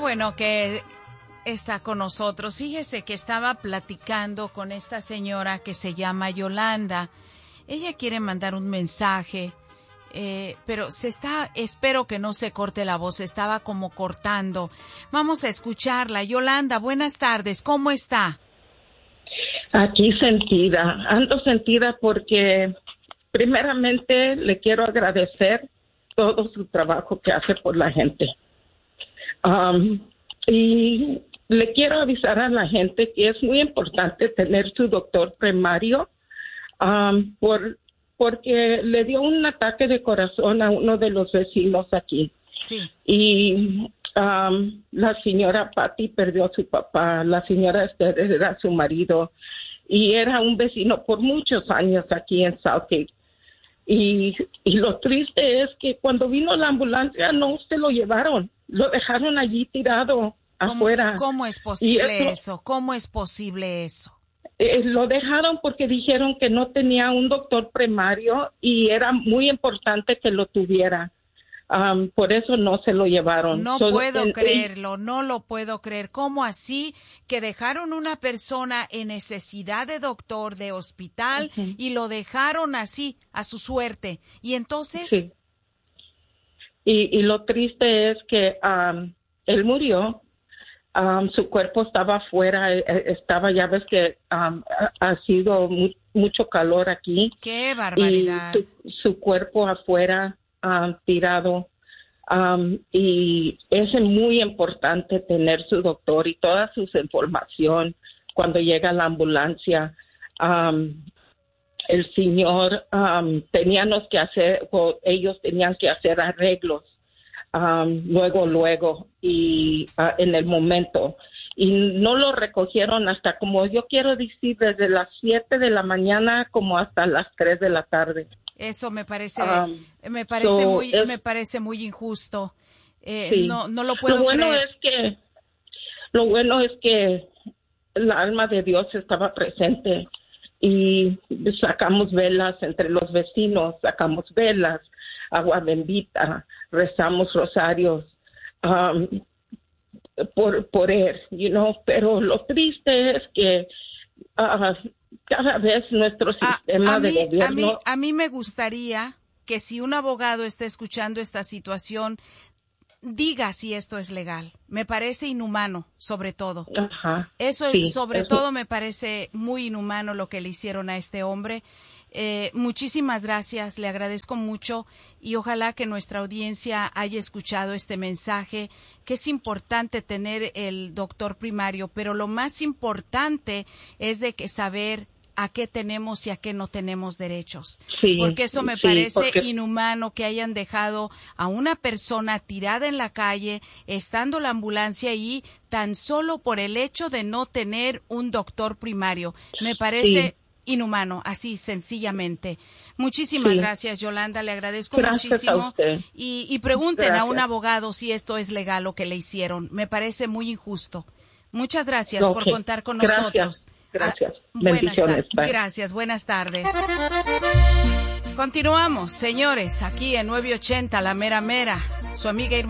bueno que está con nosotros. Fíjese que estaba platicando con esta señora que se llama Yolanda. Ella quiere mandar un mensaje, pero espero que no se corte la voz, se estaba como cortando. Vamos a escucharla. Yolanda, buenas tardes, ¿cómo está? Aquí ando sentida porque primeramente le quiero agradecer todo su trabajo que hace por la gente. Y le quiero avisar a la gente que es muy importante tener su doctor primario porque le dio un ataque de corazón a uno de los vecinos aquí. Sí. Y la señora Patty perdió a su papá, la señora Esther era su marido y era un vecino por muchos años aquí en Southgate. Y lo triste es que cuando vino la ambulancia no se lo llevaron, lo dejaron allí tirado afuera. ¿Cómo es posible eso? ¿Cómo es posible eso? Lo dejaron porque dijeron que no tenía un doctor primario y era muy importante que lo tuviera. Por eso no se lo llevaron. No puedo creerlo, no lo puedo creer. ¿Cómo así que dejaron una persona en necesidad de doctor, de hospital, y lo dejaron así, a su suerte? Y entonces... Sí. Y lo triste es que él murió. Su cuerpo estaba afuera, ya ves que ha sido mucho calor aquí. ¡Qué barbaridad! Y su cuerpo afuera, tirado. Y es muy importante tener su doctor y toda su información cuando llega la ambulancia. El señor ellos tenían que hacer arreglos. Luego y en el momento y no lo recogieron hasta como yo quiero decir desde las 7 de la mañana como hasta las 3 de la tarde. Eso me parece muy injusto. Sí. No lo puedo creer. Lo bueno es que la alma de Dios estaba presente y sacamos velas entre los vecinos, agua bendita, rezamos rosarios por él, pero lo triste es que cada vez nuestro sistema de gobierno... A mí me gustaría que si un abogado está escuchando esta situación, diga si esto es legal. Me parece inhumano, sobre todo. Ajá. Todo me parece muy inhumano lo que le hicieron a este hombre. Muchísimas gracias, le agradezco mucho y ojalá que nuestra audiencia haya escuchado este mensaje, que es importante tener el doctor primario, pero lo más importante es de que saber a qué tenemos y a qué no tenemos derechos. Sí, porque eso me parece inhumano que hayan dejado a una persona tirada en la calle, estando la ambulancia ahí, tan solo por el hecho de no tener un doctor primario. Me parece inhumano, así sencillamente. Muchísimas gracias, Yolanda, le agradezco muchísimo. A usted. Y pregunten a un abogado si esto es legal lo que le hicieron. Me parece muy injusto. Muchas gracias por contar con nosotros. Gracias. Bendiciones. Gracias, buenas tardes. Continuamos, señores, aquí en 980, La Mera Mera. Su amiga Irma